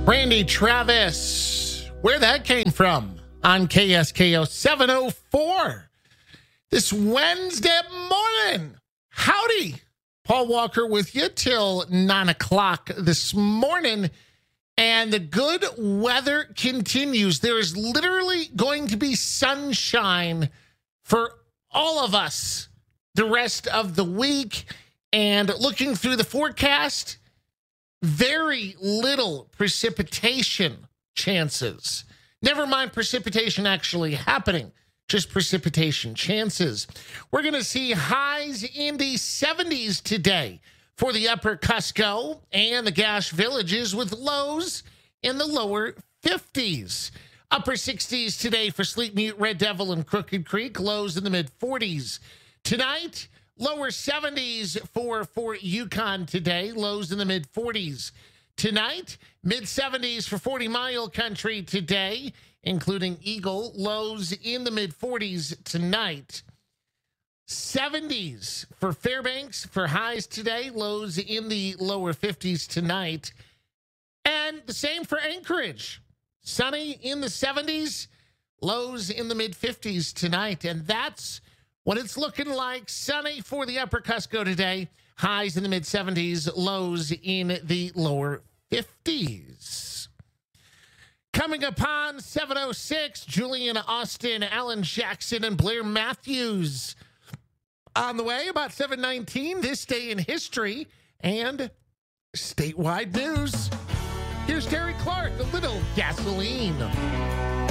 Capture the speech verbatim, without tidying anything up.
Randy Travis, where that came from on K S K O seven oh four this Wednesday morning. Howdy. Paul Walker with you till nine o'clock this morning. And the good weather continues. There is literally going to be sunshine for all of us the rest of the week. And looking through the forecast, very little precipitation chances. Never mind precipitation actually happening, just precipitation chances. We're going to see highs in the seventies today for the upper Cusco and the Gash Villages, with lows in the lower fifties. Upper sixties today for Sleep Mute, Red Devil, and Crooked Creek, lows in the mid forties. Tonight, lower seventies for Fort Yukon today, lows in the mid forties. Tonight, mid seventies for forty Mile Country today, including Eagle, lows in the mid forties tonight. seventies for Fairbanks for highs today, lows in the lower fifties tonight. And the same for Anchorage. Sunny in the seventies, lows in the mid fifties tonight. And that's what it's looking like. Sunny for the upper Cusco today, highs in the mid seventies, lows in the lower fifties. Coming upon seven oh six, Julian Austin, Alan Jackson, and Blair Matthews. On the way, about seven nineteen, This Day in History and statewide news. Here's Terry Clark, A Little Gasoline.